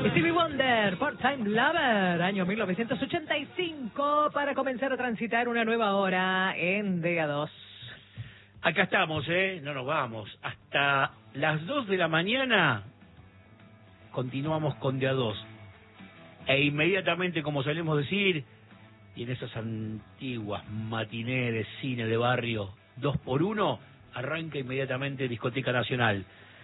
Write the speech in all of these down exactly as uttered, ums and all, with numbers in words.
Stevie Wonder, Part-Time Lover, año mil novecientos ochenta y cinco, para comenzar a transitar una nueva hora en D A dos. Acá estamos, ¿eh? No nos vamos. Hasta las dos de la mañana continuamos con D A dos. E inmediatamente, como solemos decir, y en esas antiguas matinés de cine de barrio, dos por uno, arranca inmediatamente Discoteca Nacional.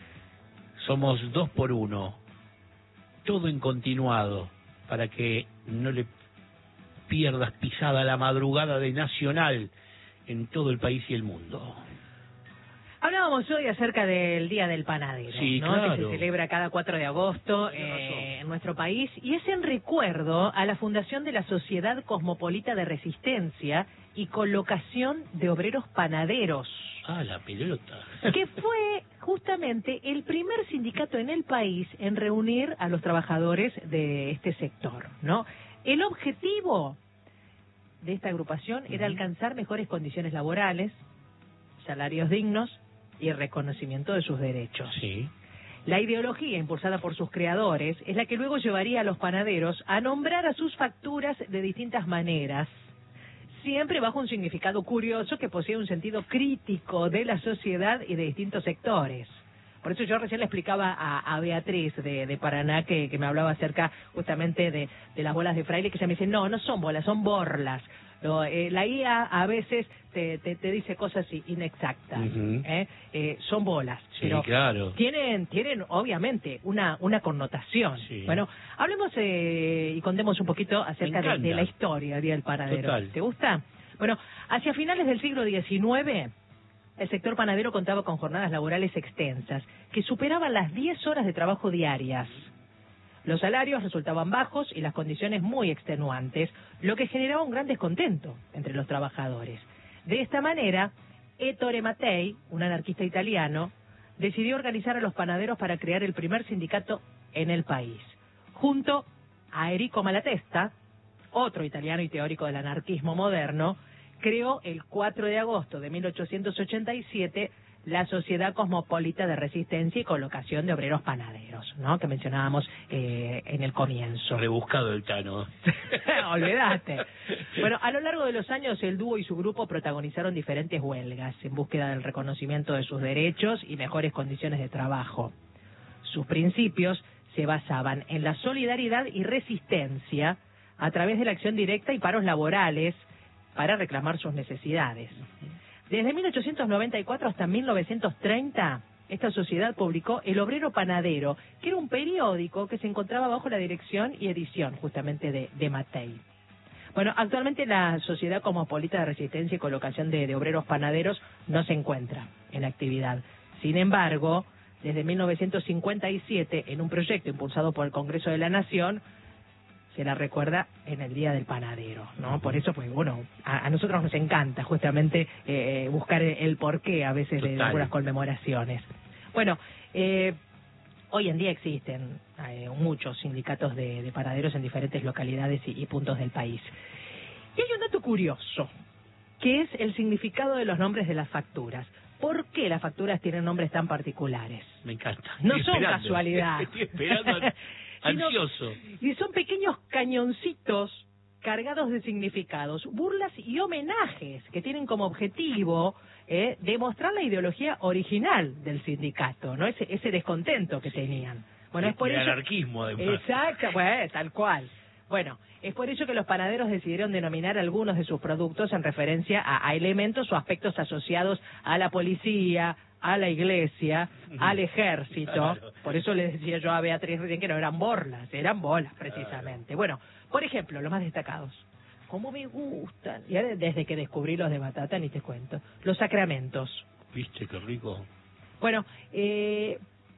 Somos dos por uno. Todo en continuado, para que no le pierdas pisada la madrugada de Nacional en todo el país y el mundo. Hablábamos hoy acerca del Día del Panadero, sí, ¿no? Claro. Que se celebra cada cuatro de agosto eh, en nuestro país, y es en recuerdo a la fundación de la Sociedad Cosmopolita de Resistencia y Colocación de Obreros Panaderos. Ah, la pelota. Que fue justamente el primer sindicato en el país en reunir a los trabajadores de este sector, ¿no? El objetivo de esta agrupación era alcanzar mejores condiciones laborales, salarios dignos y el reconocimiento de sus derechos. Sí. La ideología impulsada por sus creadores es la que luego llevaría a los panaderos a nombrar a sus facturas de distintas maneras, siempre bajo un significado curioso que posee un sentido crítico de la sociedad y de distintos sectores. Por eso yo recién le explicaba a, a Beatriz de, de Paraná, que, que me hablaba acerca justamente de, de las bolas de fraile, que ella me dice, no, no son bolas, son borlas. No, eh, la I A a veces te, te, te dice cosas inexactas, uh-huh. ¿eh? Eh, son bolas, sí, pero claro. tienen, tienen obviamente una, una connotación. Sí. Bueno, hablemos eh, y contemos un poquito acerca de, de la historia del Día del Panadero. Total. ¿Te gusta? Bueno, hacia finales del siglo diecinueve, el sector panadero contaba con jornadas laborales extensas, que superaban las diez horas de trabajo diarias. Los salarios resultaban bajos y las condiciones muy extenuantes, lo que generaba un gran descontento entre los trabajadores. De esta manera, Ettore Mattei, un anarquista italiano, decidió organizar a los panaderos para crear el primer sindicato en el país. Junto a Enrico Malatesta, otro italiano y teórico del anarquismo moderno, creó el cuatro de agosto de mil ochocientos ochenta y siete la Sociedad Cosmopolita de Resistencia y Colocación de Obreros Panaderos, ¿no? Que mencionábamos eh, en el comienzo. Rebuscado el Tano. Olvídate. Bueno, a lo largo de los años el dúo y su grupo protagonizaron diferentes huelgas en búsqueda del reconocimiento de sus derechos y mejores condiciones de trabajo. Sus principios se basaban en la solidaridad y resistencia a través de la acción directa y paros laborales para reclamar sus necesidades. Desde mil ochocientos noventa y cuatro hasta mil novecientos treinta, esta sociedad publicó El Obrero Panadero, que era un periódico que se encontraba bajo la dirección y edición justamente de, de Mattei. Bueno, actualmente la Sociedad Cosmopolita de Resistencia y Colocación de, de Obreros Panaderos no se encuentra en actividad. Sin embargo, desde mil novecientos cincuenta y siete, en un proyecto impulsado por el Congreso de la Nación, se la recuerda en el Día del Panadero, ¿no? Por eso, pues bueno, a, a nosotros nos encanta justamente eh, buscar el, el porqué a veces de, de algunas conmemoraciones. Bueno, eh, hoy en día existen eh, muchos sindicatos de, de panaderos en diferentes localidades y, y puntos del país. Y hay un dato curioso, que es el significado de los nombres de las facturas. ¿Por qué las facturas tienen nombres tan particulares? Me encanta. No Estoy son esperando. casualidad. Estoy esperando. Ansioso. Y son pequeños cañoncitos cargados de significados, burlas y homenajes que tienen como objetivo eh, demostrar la ideología original del sindicato, ¿no? Ese, ese descontento que sí. tenían. Bueno, es por el ello. Anarquismo, además. Exacto, bueno, tal cual. Bueno, es por ello que los panaderos decidieron denominar algunos de sus productos en referencia a, a elementos o aspectos asociados a la policía, a la iglesia, al ejército. Claro. Por eso le decía yo a Beatriz recién que no eran borlas, eran bolas precisamente. Claro. Bueno, por ejemplo, los más destacados. ¿Cómo me gustan? Ya desde que descubrí los de batata, ni te cuento. Los sacramentos. ¿Viste qué rico? Bueno, eh,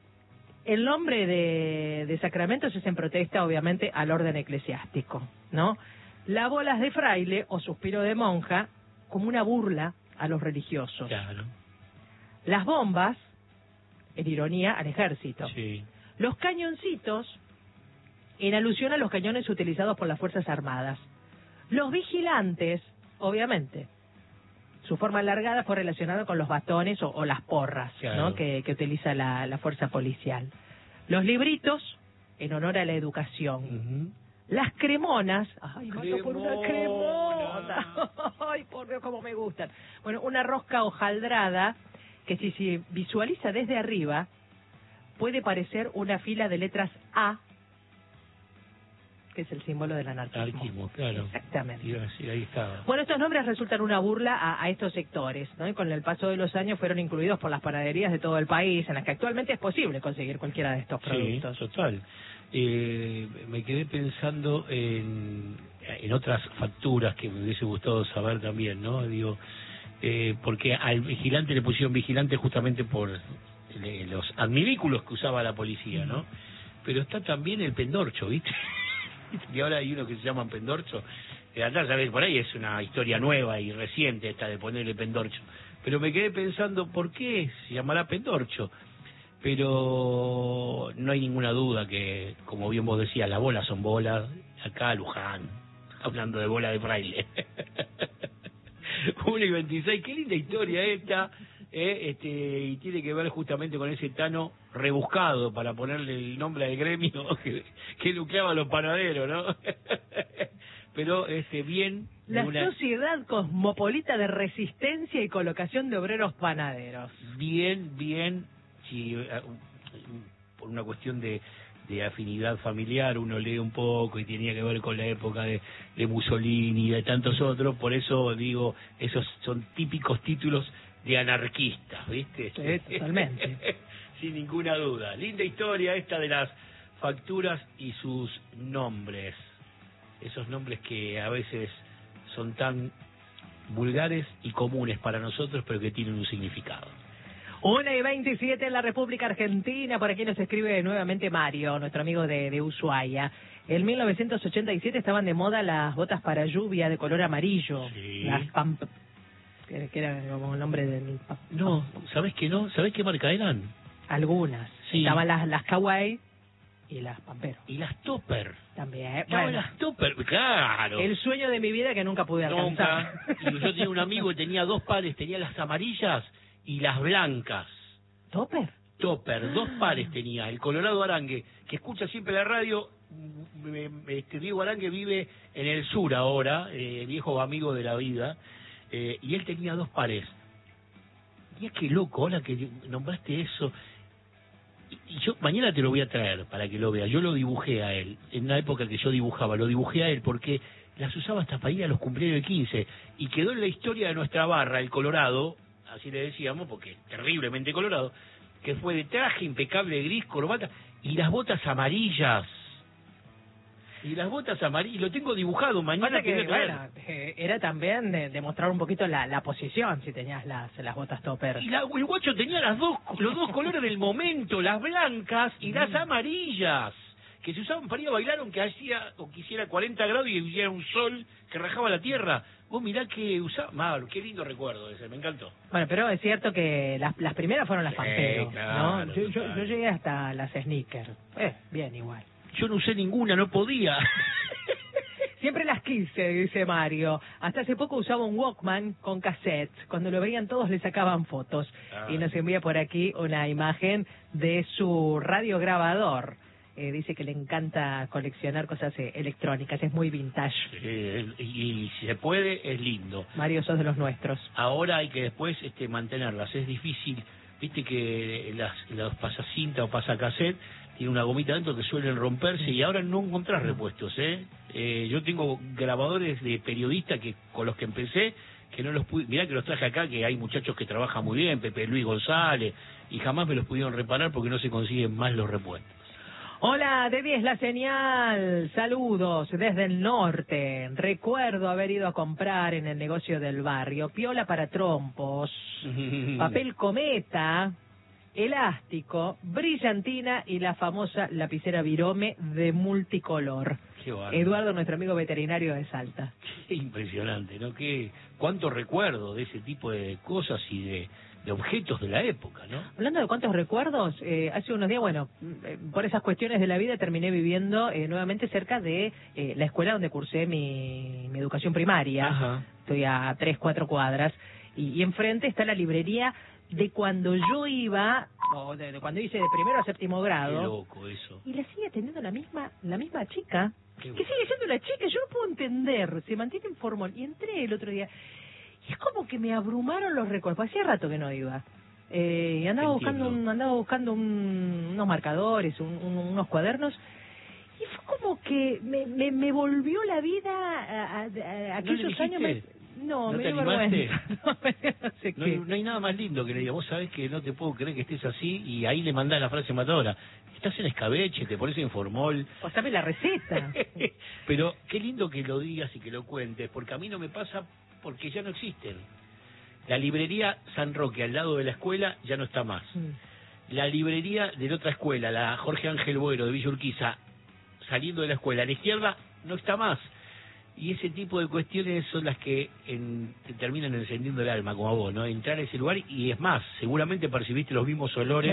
el nombre de, de sacramentos es en protesta, obviamente, al orden eclesiástico, ¿no? Las bolas de fraile o suspiro de monja, como una burla a los religiosos. Claro. Las bombas, en ironía, al ejército. Sí. Los cañoncitos, en alusión a los cañones utilizados por las Fuerzas Armadas. Los vigilantes, obviamente, su forma alargada fue relacionada con los bastones o, o las porras, claro. ¿no? que, que utiliza la, la fuerza policial. Los libritos, en honor a la educación. Uh-huh. Las cremonas, ay, mato por una Cremona. cremona, ay, por Dios, cómo me gustan. Bueno, una rosca hojaldrada que si se visualiza desde arriba puede parecer una fila de letras A, que es el símbolo del anarquismo. Anarquismo, claro. Exactamente. Iba a decir, ahí estaba. Bueno, estos nombres resultan una burla a, a estos sectores, ¿no? Y con el paso de los años fueron incluidos por las panaderías de todo el país, en las que actualmente es posible conseguir cualquiera de estos productos. Sí, total. Eh, me quedé pensando en, en otras facturas que me hubiese gustado saber también, ¿no? Digo, eh, porque al vigilante le pusieron vigilante justamente por le, los adminículos que usaba la policía, ¿no? Pero está también el pendorcho, ¿viste? Y ahora hay uno que se llama pendorcho. Eh, andá, sabés, por ahí es una historia nueva y reciente esta de ponerle pendorcho. Pero me quedé pensando, ¿por qué se llamará pendorcho? Pero no hay ninguna duda que, como bien vos decías, las bolas son bolas. Acá Luján, hablando de bola de fraile. uno y veintiséis, qué linda historia esta. Eh, este, y tiene que ver justamente con ese Tano rebuscado para ponerle el nombre al gremio que, que luqueaba a los panaderos, ¿no? Pero este bien La una, Sociedad Cosmopolita de Resistencia y Colocación de Obreros Panaderos. bien, bien, si uh, por una cuestión de, de afinidad familiar uno lee un poco y tenía que ver con la época de, de Mussolini y de tantos otros, por eso digo, esos son típicos títulos de anarquistas, ¿viste? Sí, totalmente. Sin ninguna duda. Linda historia esta de las facturas y sus nombres. Esos nombres que a veces son tan vulgares y comunes para nosotros, pero que tienen un significado. Una y veintisiete en la República Argentina, por aquí nos escribe nuevamente Mario, nuestro amigo de, de Ushuaia. En mil novecientos ochenta y siete estaban de moda las botas para lluvia de color amarillo, Sí. las pamp... que era como el nombre del... No, ¿sabés qué no? ¿Sabés qué marca eran? Algunas. Sí. Estaban las, las Kawaii y las Pampero. Y las Topper. También. Bueno, Bueno, las Topper, claro. el sueño de mi vida que nunca pude alcanzar. Nunca. Y yo tenía un amigo que tenía dos pares, tenía las amarillas y las blancas. ¿Topper? Topper, dos pares tenía. El Colorado Arangue, que escucha siempre la radio. me- me- Este Diego Arangue vive en el sur ahora, eh, viejo amigo de la vida. Eh, y él tenía dos pares. Mira qué loco, ahora que nombraste eso. Y, y yo mañana te lo voy a traer para que lo veas. Yo lo dibujé a él, en la época que yo dibujaba, lo dibujé a él porque las usaba hasta para ir a los cumpleaños de quince. Y quedó en la historia de nuestra barra, el Colorado, así le decíamos, porque terriblemente colorado, que fue de traje impecable, gris, corbata, y las botas amarillas. Y las botas amarillas, lo tengo dibujado, mañana Pasa te voy que, a traer. bueno, eh, era también de, demostrar un poquito la, la posición si tenías las, las botas Topper. Y la, el guacho tenía las dos, los dos colores del momento, las blancas y las amarillas, que se usaban para ir a bailar aunque hacía o quisiera cuarenta grados y hubiera un sol que rajaba la tierra. Vos mirá que usaba, Mauro, qué lindo recuerdo ese, me encantó. Bueno, pero es cierto que las, las primeras fueron las Sí, Pampero, claro, ¿no? Yo, yo, total. yo llegué hasta las Sneakers. Eh, bien, igual. Yo no usé ninguna, no podía. Siempre las quise, dice Mario. Hasta hace poco usaba un Walkman con cassettes. Cuando lo veían todos le sacaban fotos. Ah. Y nos envía por aquí una imagen de su radiograbador. Eh, dice que le encanta coleccionar cosas eh, electrónicas, es muy vintage. Eh, y, y si se puede, es lindo. Mario, sos de los nuestros. Ahora hay que después este, mantenerlas, es difícil. Viste que las, los pasacinta o pasacassette tiene una gomita dentro que suelen romperse y ahora no encontrás repuestos, ¿eh? Eh, yo tengo grabadores de periodistas que con los que empecé, que no los pude, mirá que los traje acá, que hay muchachos que trabajan muy bien, Pepe Luis González, y jamás me los pudieron reparar porque no se consiguen más los repuestos. Hola, de diez la señal. Saludos desde el norte. Recuerdo haber ido a comprar en el negocio del barrio piola para trompos, papel cometa, elástico, brillantina y la famosa lapicera Virome de multicolor. Qué bárbaro. Eduardo, nuestro amigo veterinario de Salta. Qué impresionante, ¿no? Qué, cuánto recuerdo de ese tipo de cosas y de, de objetos de la época, ¿no? Hablando de cuántos recuerdos, eh, hace unos días, bueno, eh, por esas cuestiones de la vida terminé viviendo eh, nuevamente cerca de eh, la escuela donde cursé mi, mi educación primaria. Ajá. Estoy a tres, cuatro cuadras. Y, y enfrente está la librería de cuando yo iba, o de, de cuando hice de primero a séptimo grado. Qué loco eso. Y la sigue teniendo la misma la misma chica. Qué que bueno. sigue siendo la chica, yo no puedo entender, se mantiene en formol. Y entré el otro día, y es como que me abrumaron los recuerdos, hacía rato que no iba. Eh, y andaba buscando, un, andaba buscando un, unos marcadores, un, un, unos cuadernos, y fue como que me, me, me volvió la vida a, a, a aquellos ¿No años. Me, no, ¿No me te dio animaste? vergüenza. No, no sé No, qué. no hay nada más lindo que le diga, vos sabés que no te puedo creer que estés así, y ahí le mandás la frase matadora. Estás en escabeche, te pones en formol. Pasame la receta. Pero qué lindo que lo digas y que lo cuentes, porque a mí no me pasa porque ya no existen. La librería San Roque al lado de la escuela ya no está más. Mm. La librería de la otra escuela, la Jorge Ángel Buero de Villa Urquiza, saliendo de la escuela a la izquierda, no está más. Y ese tipo de cuestiones son las que en, te terminan encendiendo el alma, como a vos, ¿no? Entrar a ese lugar, y es más, seguramente percibiste los mismos olores.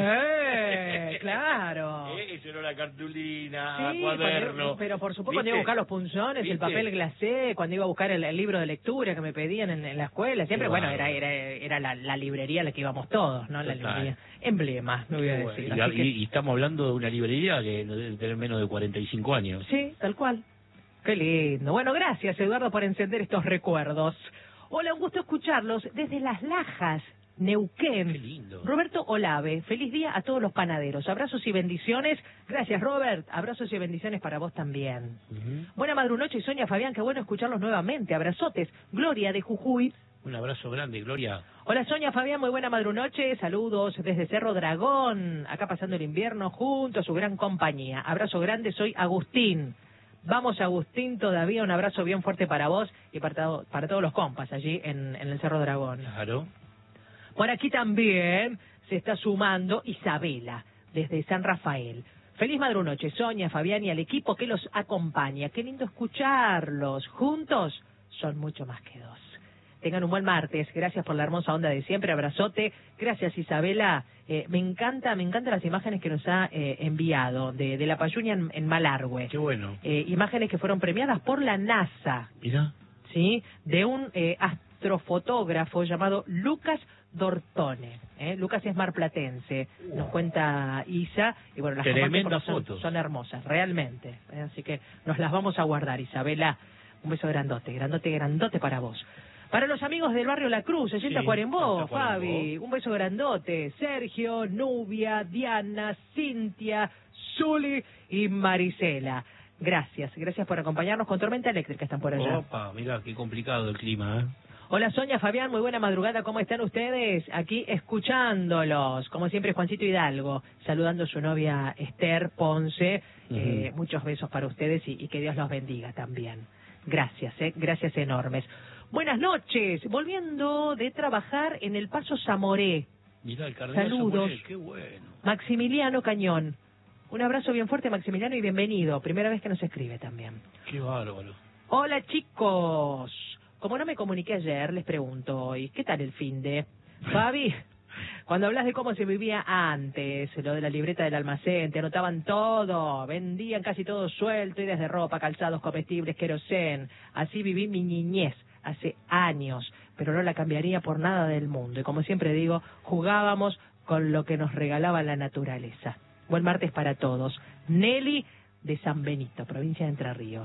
¡Eh! ¡Claro! ¿Eh? Ese olor a cartulina, Sí, a cuaderno. cuando- pero por supuesto cuando ¿Viste? iba a buscar los punzones, ¿Viste? el papel glacé, cuando iba a buscar el, el libro de lectura que me pedían en, en la escuela, siempre, Qué bueno, bárbaro. era era era la, la librería a la que íbamos todos, ¿no? La Total. librería. Emblema, me voy a Qué bueno. decir. Y, así y- que- y estamos hablando de una librería que no debe tener menos de cuarenta y cinco años. Sí, tal cual. Qué lindo. Bueno, gracias, Eduardo, por encender estos recuerdos. Hola, un gusto escucharlos desde Las Lajas, Neuquén. Qué lindo. Roberto Olave, feliz día a todos los panaderos. Abrazos y bendiciones. Gracias, Robert. Abrazos y bendiciones para vos también. Ujú. Buena madrunoche, Sonia, Fabián, qué bueno escucharlos nuevamente. Abrazotes. Gloria de Jujuy. Un abrazo grande, Gloria. Hola, Sonia, Fabián, muy buena madrunoche. Saludos desde Cerro Dragón. Acá pasando el invierno junto a su gran compañía. Abrazo grande, soy Agustín. Vamos, Agustín, todavía un abrazo bien fuerte para vos y para, to- para todos los compas allí en, en el Cerro Dragón. Claro. Por aquí también se está sumando Isabela, desde San Rafael. Feliz madrunoche, Sonia, Fabián y al equipo que los acompaña. Qué lindo escucharlos. Juntos son mucho más que dos. Tengan un buen martes. Gracias por la hermosa onda de siempre. Abrazote. Gracias, Isabela. Eh, me encanta, me encantan las imágenes que nos ha eh, enviado de, de la Payuña en, en Malargüe. Qué bueno. Eh, imágenes que fueron premiadas por la NASA, Mira. ¿sí? De un eh, astrofotógrafo llamado Lucas Dortone. ¿eh? Lucas es marplatense, nos cuenta Isa, y bueno, las Tremendas comparto porque son, fotos. son hermosas, realmente. ¿eh? Así que nos las vamos a guardar, Isabela. Un beso grandote, grandote, grandote para vos. Para los amigos del barrio La Cruz, allí en Sí, Tacuarembó, Tacuarembó. Fabi, un beso grandote. Sergio, Nubia, Diana, Cintia, Zuli y Marisela. Gracias, gracias por acompañarnos con tormenta eléctrica, están por allá. Opa, mira qué complicado el clima, ¿eh? Hola Sonia, Fabián, muy buena madrugada, ¿cómo están ustedes? Aquí escuchándolos, como siempre Juancito Hidalgo, saludando a su novia Esther Ponce, Ujú. eh, muchos besos para ustedes y, y que Dios los bendiga también. Gracias, eh, gracias enormes. Buenas noches, volviendo de trabajar en el Paso Zamoré, Mirá el cardenal Saludos. Zamoré, qué bueno. Maximiliano Cañón. Un abrazo bien fuerte, Maximiliano, y bienvenido, primera vez que nos escribe también. Qué bárbaro. Hola chicos, como no me comuniqué ayer, les pregunto hoy, ¿qué tal el finde? Fabi, cuando hablas de cómo se vivía antes, lo de la libreta del almacén, te anotaban todo, vendían casi todo suelto y desde ropa, calzados, comestibles, querosén. Así viví mi niñez, hace años, pero no la cambiaría por nada del mundo. Y como siempre digo, jugábamos con lo que nos regalaba la naturaleza. Buen martes para todos. Nelly de San Benito, provincia de Entre Ríos.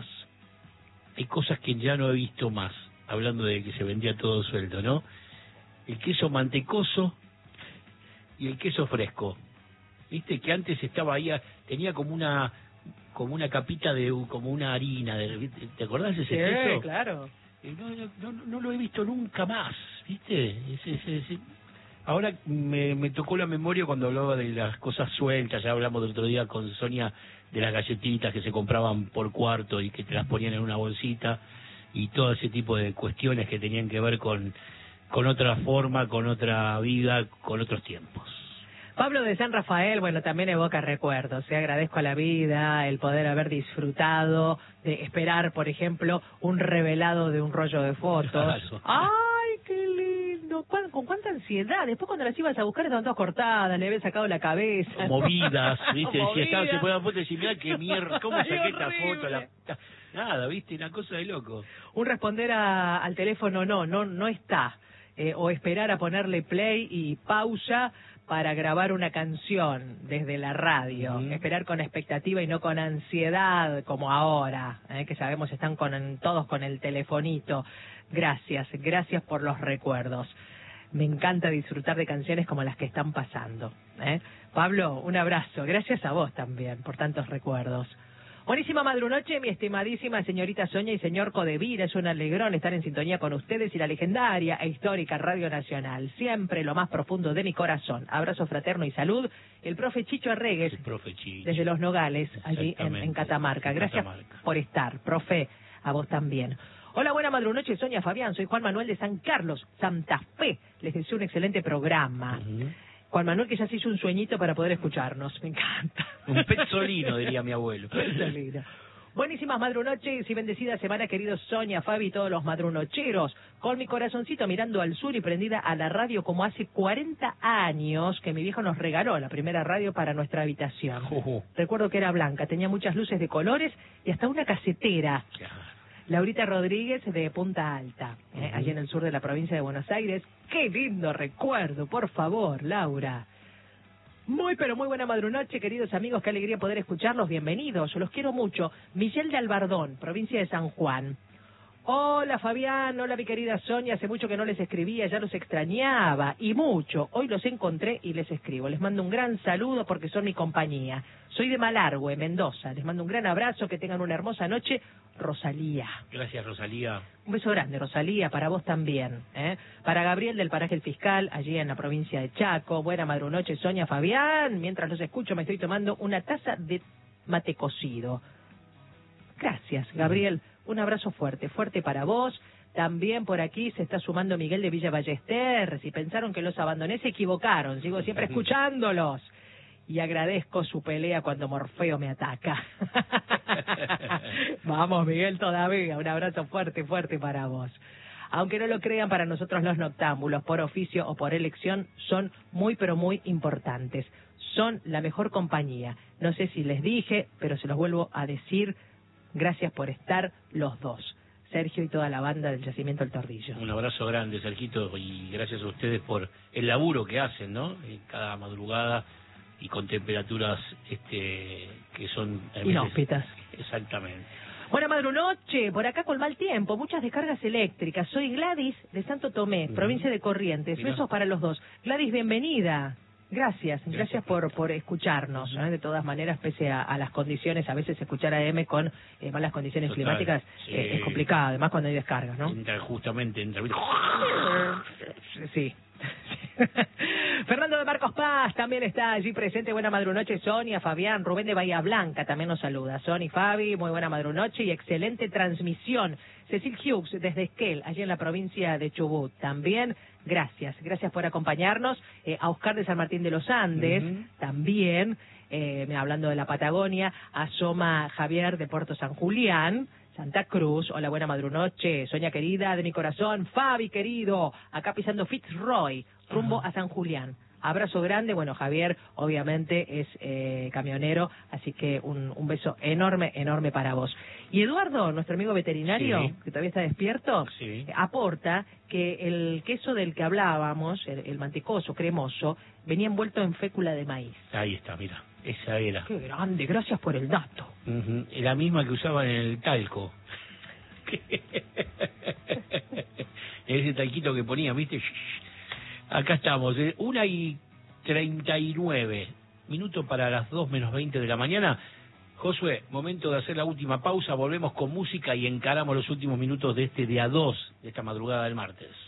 Hay cosas que ya no he visto más, hablando de que se vendía todo suelto, ¿no? El queso mantecoso y el queso fresco. Viste que antes estaba ahí, a- tenía como una como una capita de como una harina, de, ¿te acordás de ese queso? claro. Eh, No, no, no, no lo he visto nunca más, ¿viste? Ese, ese, ese. Ahora me, me tocó la memoria cuando hablaba de las cosas sueltas, ya hablamos del otro día con Sonia de las galletitas que se compraban por cuarto y que te las ponían en una bolsita y todo ese tipo de cuestiones que tenían que ver con, con otra forma, con otra vida, con otros tiempos. Pablo de San Rafael, bueno, también evoca recuerdos. ¿eh? Agradezco a la vida el poder haber disfrutado de esperar, por ejemplo, un revelado de un rollo de fotos. Claro. ¡Ay, qué lindo! ¿Cuán- ¿Con cuánta ansiedad? Después cuando las ibas a buscar estaban todas cortadas, le habían sacado la cabeza. Movidas, ¿viste? Si estaba, se Movidas. ponía foto y decía, mirá qué mierda, ¿cómo Ay, saqué esta horrible. foto? La... Nada, ¿viste? Una cosa de loco. Un responder a- al teléfono, no, no, no está. eh, o esperar a ponerle play y pausa para grabar una canción desde la radio, uh-huh. esperar con expectativa y no con ansiedad como ahora, eh, que sabemos están con todos con el telefonito. Gracias, gracias por los recuerdos. Me encanta disfrutar de canciones como las que están pasando. ¿eh? Pablo, un abrazo. Gracias a vos también por tantos recuerdos. Buenísima madrunoche, mi estimadísima señorita Sonia y señor Codevira. Es un alegrón estar en sintonía con ustedes y la legendaria e histórica Radio Nacional. Siempre lo más profundo de mi corazón. Abrazo fraterno y salud. El profe Chicho Arregues, el profe Chicho. Desde Los Nogales, allí en, en Catamarca. Gracias Catamarca. por estar, profe. A vos también. Hola, buena madrunoche, Sonia, Fabián. Soy Juan Manuel de San Carlos, Santa Fe. Les deseo un excelente programa. Uh-huh. Juan Manuel, que ya se hizo un sueñito para poder escucharnos. Me encanta. Un pezzolino, diría mi abuelo. Pezzolino. Buenísimas madrunoches y bendecida semana, queridos Sonia, Fabi y todos los madrunocheros. Con mi corazoncito mirando al sur y prendida a la radio como hace cuarenta años que mi viejo nos regaló la primera radio para nuestra habitación. Uh-huh. Recuerdo que era blanca, tenía muchas luces de colores y hasta una casetera. Claro. Laurita Rodríguez de Punta Alta, eh, uh-huh. allí en el sur de la provincia de Buenos Aires. ¡Qué lindo recuerdo! Por favor, Laura. Muy, pero muy buena madrunoche, queridos amigos. Qué alegría poder escucharlos. Bienvenidos. Los quiero mucho. Miguel de Albardón, provincia de San Juan. Hola, Fabián. Hola, mi querida Sonia. Hace mucho que no les escribía, ya los extrañaba. Y mucho. Hoy los encontré y les escribo. Les mando un gran saludo porque son mi compañía. Soy de Malargüe, Mendoza. Les mando un gran abrazo. Que tengan una hermosa noche. Rosalía. Gracias, Rosalía. Un beso grande, Rosalía, para vos también. ¿eh? Para Gabriel del Paraje El Fiscal, allí en la provincia de Chaco. Buena madrunoche, Sonia, Fabián. Mientras los escucho me estoy tomando una taza de mate cocido. Gracias, Gabriel. Un abrazo fuerte, fuerte para vos. También por aquí se está sumando Miguel de Villa Ballester. Si pensaron que los abandoné, se equivocaron. Sigo siempre escuchándolos. Y agradezco su pelea cuando Morfeo me ataca. Vamos, Miguel, todavía. Un abrazo fuerte, fuerte para vos. Aunque no lo crean, para nosotros los noctámbulos, por oficio o por elección, son muy, pero muy importantes. Son la mejor compañía. No sé si les dije, pero se los vuelvo a decir. Gracias por estar los dos. Sergio y toda la banda del Yacimiento El Torrillo. Un abrazo grande, Sergito, y gracias a ustedes por el laburo que hacen, ¿no? Cada madrugada y con temperaturas este que son inhóspitas. Exactamente. Buena madrunoche, por acá con mal tiempo, muchas descargas eléctricas. Soy Gladys de Santo Tomé, uh-huh. provincia de Corrientes. Mirá. Besos para los dos. Gladys, bienvenida. Gracias, gracias, gracias por por escucharnos. ¿no? De todas maneras, pese a, a las condiciones, a veces escuchar a M con eh, malas condiciones Total, climáticas sí. eh, es complicado, además cuando hay descargas, ¿no? Entra justamente, entra... Sí. Fernando de Marcos Paz también está allí presente. Buena madrunoche, Sonia, Fabián, Rubén de Bahía Blanca también nos saluda. Sony, Fabi, muy buena madrunoche y excelente transmisión. Cecil Hughes desde Esquel, allí en la provincia de Chubut. También, gracias, gracias por acompañarnos. Eh, a Oscar de San Martín de los Andes, uh-huh. también, eh, hablando de la Patagonia, asoma Javier de Puerto San Julián. Santa Cruz, hola, buena madrunoche, Sonia querida de mi corazón, Fabi querido, acá pisando Fitzroy, rumbo uh-huh. a San Julián. Abrazo grande, bueno, Javier obviamente es eh, camionero, así que un, un beso enorme, enorme para vos. Y Eduardo, nuestro amigo veterinario, sí. que todavía está despierto, sí. aporta que el queso del que hablábamos, el, el mantecoso, cremoso, venía envuelto en fécula de maíz. Ahí está, mira. Esa era. Qué grande, gracias por el dato. Uh-huh. La misma que usaban en el talco. Ese talquito que ponía, ¿viste? Acá estamos, eh, una y treinta y nueve minutos para las dos menos veinte de la mañana. Josué, momento de hacer la última pausa, volvemos con música y encaramos los últimos minutos de este día dos, de esta madrugada del martes.